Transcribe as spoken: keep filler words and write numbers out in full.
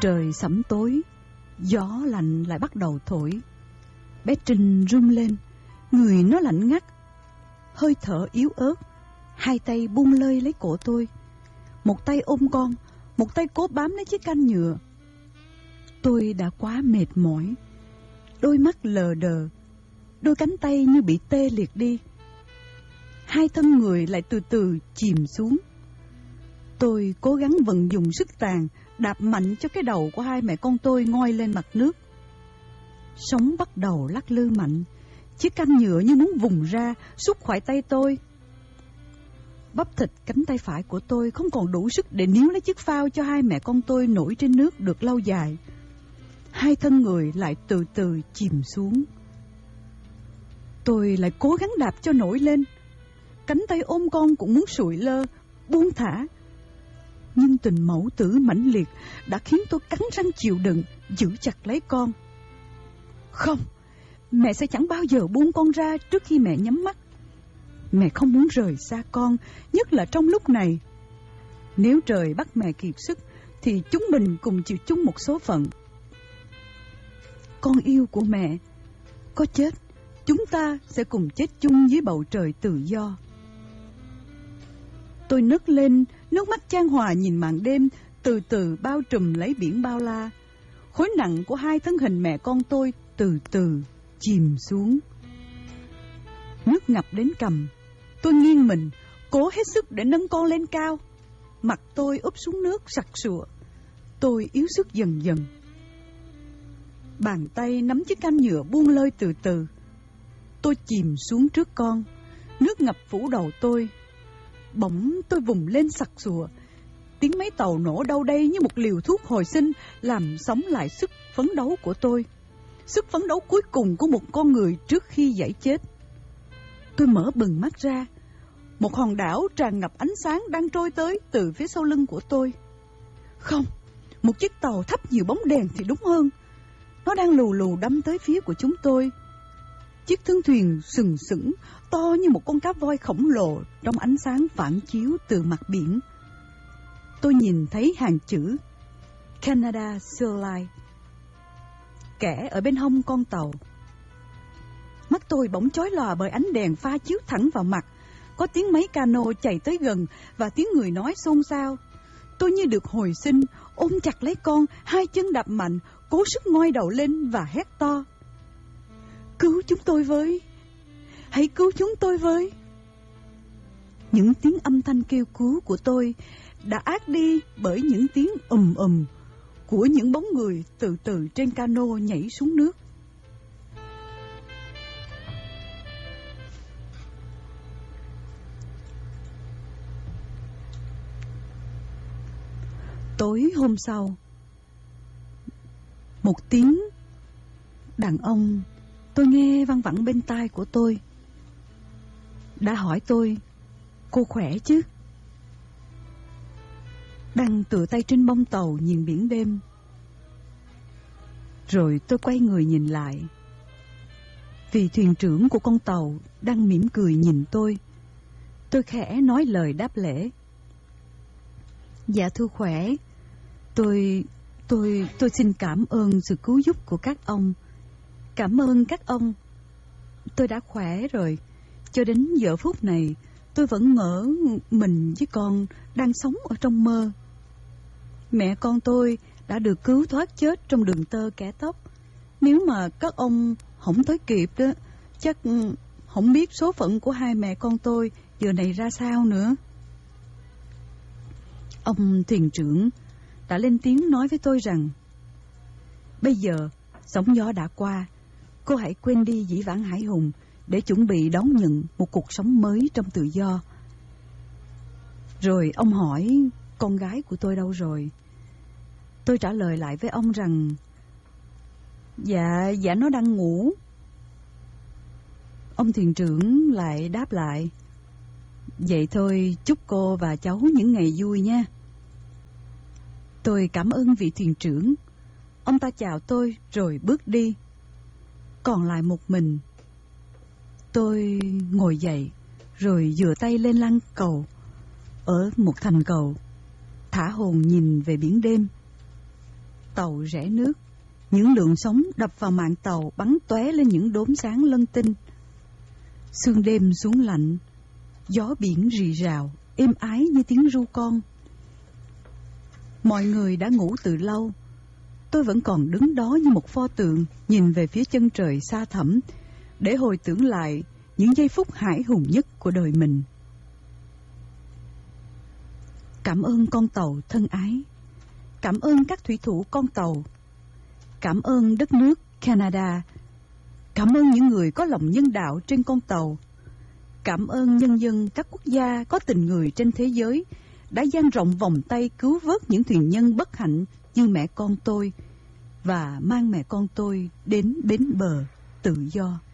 Trời sẫm tối, gió lạnh lại bắt đầu thổi. Bé Trinh run lên, người nó lạnh ngắt, hơi thở yếu ớt. Hai tay buông lơi lấy cổ tôi, một tay ôm con, một tay cố bám lấy chiếc can nhựa. Tôi đã quá mệt mỏi, đôi mắt lờ đờ, đôi cánh tay như bị tê liệt đi. Hai thân người lại từ từ chìm xuống. Tôi cố gắng vận dụng sức tàn, đạp mạnh cho cái đầu của hai mẹ con tôi ngoi lên mặt nước. Sóng bắt đầu lắc lư mạnh, chiếc can nhựa như muốn vùng ra, xúc khỏi tay tôi. Bắp thịt cánh tay phải của tôi không còn đủ sức để níu lấy chiếc phao cho hai mẹ con tôi nổi trên nước được lâu dài. Hai thân người lại từ từ chìm xuống. Tôi lại cố gắng đạp cho nổi lên. Cánh tay ôm con cũng muốn sụi lơ, buông thả. Nhưng tình mẫu tử mãnh liệt đã khiến tôi cắn răng chịu đựng, giữ chặt lấy con. Không, mẹ sẽ chẳng bao giờ buông con ra trước khi mẹ nhắm mắt. Mẹ không muốn rời xa con, nhất là trong lúc này. Nếu trời bắt mẹ kiệt sức thì chúng mình cùng chịu chung một số phận. Con yêu của mẹ, có chết, chúng ta sẽ cùng chết chung dưới bầu trời tự do. Tôi nấc lên, nước mắt chan hòa nhìn màn đêm từ từ bao trùm lấy biển bao la. Khối nặng của hai thân hình mẹ con tôi từ từ chìm xuống. Nước ngập đến cằm, tôi nghiêng mình, cố hết sức để nâng con lên cao. Mặt tôi úp xuống nước sặc sụa. Tôi yếu sức dần dần. Bàn tay nắm chiếc can nhựa buông lơi từ từ. Tôi chìm xuống trước con, nước ngập phủ đầu tôi. Bỗng tôi vùng lên sặc sụa. Tiếng máy tàu nổ đâu đây như một liều thuốc hồi sinh, làm sống lại sức phấn đấu của tôi. Sức phấn đấu cuối cùng của một con người trước khi giãi chết. Tôi mở bừng mắt ra. Một hòn đảo tràn ngập ánh sáng đang trôi tới từ phía sau lưng của tôi. Không, một chiếc tàu thắp nhiều bóng đèn thì đúng hơn. Nó đang lù lù đâm tới phía của chúng tôi. Chiếc thân thuyền sừng sững, to như một con cá voi khổng lồ trong ánh sáng phản chiếu từ mặt biển. Tôi nhìn thấy hàng chữ Canada Seal Line kẻ ở bên hông con tàu. Mắt tôi bỗng chói lòa bởi ánh đèn pha chiếu thẳng vào mặt. Có tiếng máy cano chạy tới gần và tiếng người nói xôn xao. Tôi như được hồi sinh, ôm chặt lấy con, hai chân đạp mạnh, cố sức ngoi đầu lên và hét to. Cứu chúng tôi với! Hãy cứu chúng tôi với! Những tiếng âm thanh kêu cứu của tôi đã át đi bởi những tiếng ùm ùm của những bóng người từ từ trên cano nhảy xuống nước. Tối hôm sau, một tiếng đàn ông tôi nghe văng vẳng bên tai của tôi đã hỏi tôi, cô khỏe chứ? Đang tựa tay trên bông tàu nhìn biển đêm. Rồi tôi quay người nhìn lại. Vị thuyền trưởng của con tàu đang mỉm cười nhìn tôi. Tôi khẽ nói lời đáp lễ. Dạ thưa khỏe. Tôi, tôi, tôi xin cảm ơn sự cứu giúp của các ông. Cảm ơn các ông. Tôi đã khỏe rồi. Cho đến giờ phút này, tôi vẫn ngỡ mình với con đang sống ở trong mơ. Mẹ con tôi đã được cứu thoát chết trong đường tơ kẻ tóc. Nếu mà các ông không tới kịp đó, chắc không biết số phận của hai mẹ con tôi giờ này ra sao nữa. Ông thuyền trưởng đã lên tiếng nói với tôi rằng, bây giờ sóng gió đã qua, cô hãy quên đi dĩ vãng hải hùng để chuẩn bị đón nhận một cuộc sống mới trong tự do. Rồi ông hỏi con gái của tôi đâu rồi. Tôi trả lời lại với ông rằng, Dạ, dạ nó đang ngủ. Ông thuyền trưởng lại đáp lại, vậy thôi, chúc cô và cháu những ngày vui nha. Tôi cảm ơn vị thuyền trưởng. Ông ta chào tôi rồi bước đi. Còn lại một mình. Tôi ngồi dậy rồi dựa tay lên lăng cầu ở một thành cầu, thả hồn nhìn về biển đêm. Tàu rẽ nước, những lượng sóng đập vào mạn tàu bắn tóe lên những đốm sáng lân tinh. Sương đêm xuống lạnh, gió biển rì rào, êm ái như tiếng ru con. Mọi người đã ngủ từ lâu. Tôi vẫn còn đứng đó như một pho tượng, nhìn về phía chân trời xa thẳm, để hồi tưởng lại những giây phút hãi hùng nhất của đời mình. Cảm ơn con tàu thân ái. Cảm ơn các thủy thủ con tàu. Cảm ơn đất nước Canada. Cảm ơn những người có lòng nhân đạo trên con tàu. Cảm ơn nhân dân các quốc gia có tình người trên thế giới đã dang rộng vòng tay cứu vớt những thuyền nhân bất hạnh như mẹ con tôi và mang mẹ con tôi đến bến bờ tự do.